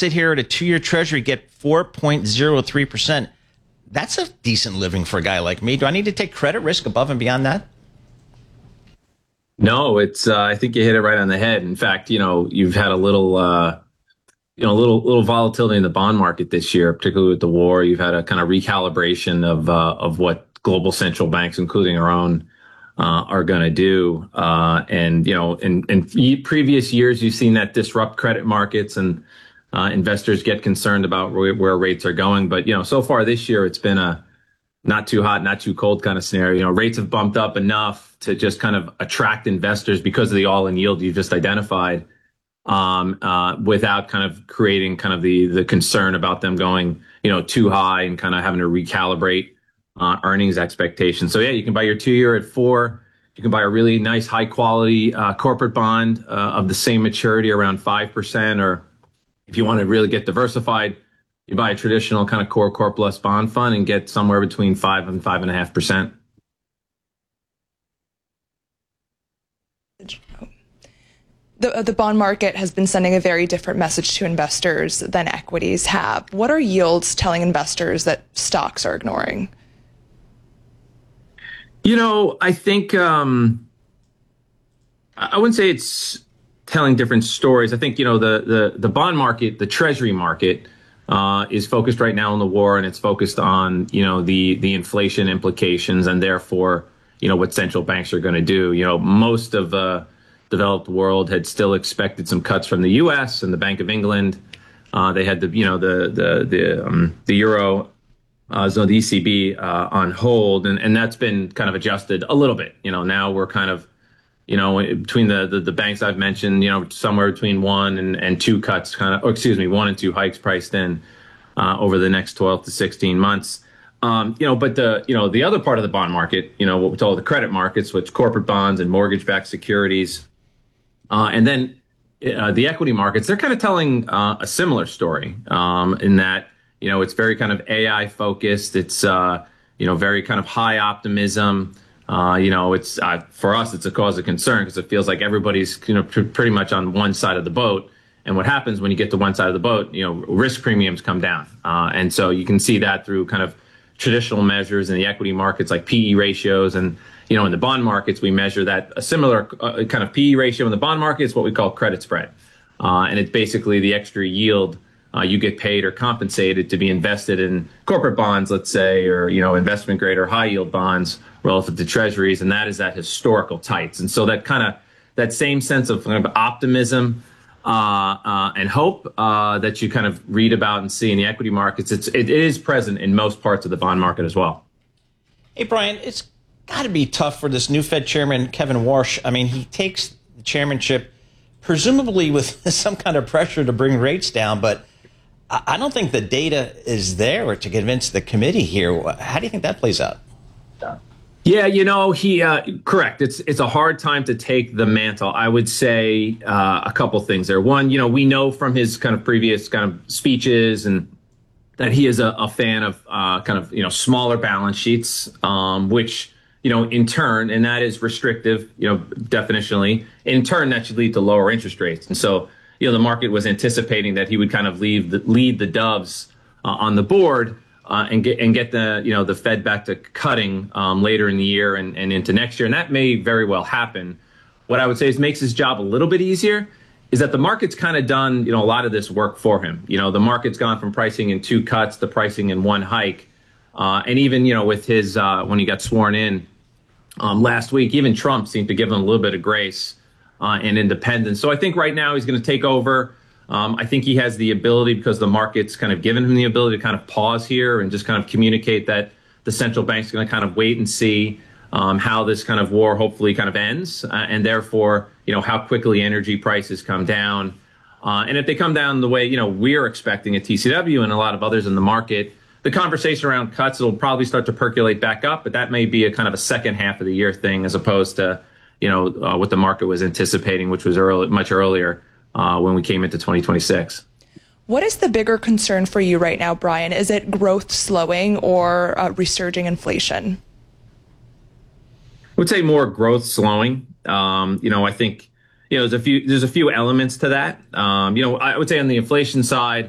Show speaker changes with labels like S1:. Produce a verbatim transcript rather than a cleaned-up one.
S1: sit here at a two-year treasury, get four point zero three percent. That's a decent living for a guy like me. Do I need to take credit risk above and beyond that?
S2: No, it's. Uh, I think you hit it right on the head. In fact, you know, you've had a little, uh, you know, a little little volatility in the bond market this year, particularly with the war. You've had a kind of recalibration of uh, of what global central banks, including our own, uh, are going to do. Uh, and you know, in, in previous years, you've seen that disrupt credit markets, and uh, investors get concerned about where, where rates are going. But you know, so far this year, it's been a not too hot, not too cold kind of scenario. You know, rates have bumped up enough to just kind of attract investors because of the all-in yield you just identified, um, uh, without kind of creating kind of the the concern about them going, you know, too high and kind of having to recalibrate uh, earnings expectations. So yeah, you can buy your two-year at four. You can buy a really nice, high-quality uh, corporate bond uh, of the same maturity, around five percent, or if you want to really get diversified, you buy a traditional kind of core core plus bond fund and get somewhere between five and five and a half percent.
S3: The, the bond market has been sending a very different message to investors than equities have. What are yields telling investors that stocks are ignoring?
S2: You know, I think um, I wouldn't say it's telling different stories. I think, you know, the the the bond market, the treasury market, uh, is focused right now on the war, and it's focused on, you know, the the inflation implications, and therefore, you know, what central banks are going to do. You know, most of the developed world had still expected some cuts from the U S and the Bank of England. Uh, they had the, you know, the the the um, the euro uh, zone, the E C B uh, on hold, and and that's been kind of adjusted a little bit. You know, now we're kind of, you know, between the, the, the banks I've mentioned, you know, somewhere between one and, and two cuts, kind of, or excuse me, one and two hikes priced in uh, over the next twelve to sixteen months. Um, you know, but the, you know, the other part of the bond market, you know, what we call the credit markets, which corporate bonds and mortgage-backed securities, uh, and then uh, the equity markets, they're kind of telling uh, a similar story um, in that, you know, it's very kind of A I focused. It's, uh, you know, very kind of high optimism. Uh, you know, it's uh, for us, it's a cause of concern because it feels like everybody's, you know, pr- pretty much on one side of the boat. And what happens when you get to one side of the boat, you know, risk premiums come down. Uh, and so you can see that through kind of traditional measures in the equity markets like P E ratios. And, you know, in the bond markets, we measure that a similar uh, kind of P E ratio in the bond market is what we call credit spread. Uh, and it's basically the extra yield uh, you get paid or compensated to be invested in corporate bonds, let's say, or, you know, investment grade or high yield bonds relative to treasuries. And that is at historical tights. And so that kind of that same sense of kind of optimism uh, uh, and hope uh, that you kind of read about and see in the equity markets, it's, it is present in most parts of the bond market as well.
S1: Hey, Brian, it's got to be tough for this new Fed chairman, Kevin Warsh. I mean, he takes the chairmanship presumably with some kind of pressure to bring rates down, but I don't think the data is there to convince the committee here. How do you think that plays out?
S2: Yeah, you know, he uh, correct. It's it's a hard time to take the mantle. I would say uh, a couple things there. One, you know, we know from his kind of previous kind of speeches and that he is a, a fan of uh, kind of, you know, smaller balance sheets, um, which, you know, in turn, and that is restrictive, you know, definitionally. In turn, that should lead to lower interest rates. And so, you know, the market was anticipating that he would kind of leave the, lead the doves uh, on the board uh, and get and get the, you know, the Fed back to cutting um, later in the year and, and into next year. And that may very well happen. What I would say is makes his job a little bit easier is that the market's kind of done, you know, a lot of this work for him. You know, the market's gone from pricing in two cuts to pricing in one hike. Uh, and even, you know, with his uh, when he got sworn in um, last week, even Trump seemed to give him a little bit of grace Uh, and independence. So I think right now he's going to take over. Um, I think he has the ability, because the market's kind of given him the ability to kind of pause here and just kind of communicate that the central bank's going to kind of wait and see um, how this kind of war hopefully kind of ends, uh, and therefore, you know, how quickly energy prices come down. Uh, and if they come down the way, you know, we're expecting at T C W and a lot of others in the market, the conversation around cuts will probably start to percolate back up, but that may be a kind of a second half of the year thing as opposed to, you know, uh, what the market was anticipating, which was early, much earlier uh, when we came into twenty twenty-six.
S3: What is the bigger concern for you right now, Brian? Is it growth slowing or uh, resurging inflation?
S2: I would say more growth slowing. Um, you know, I think, you know, there's a few there's a few elements to that. Um, you know, I would say on the inflation side,